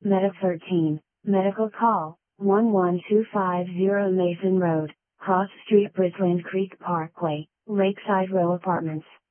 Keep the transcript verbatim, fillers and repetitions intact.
Medic thirteen, medical call, one one two five zero Mason Road, Cross Street, Bridgeland Creek Parkway, Lakeside Row Apartments.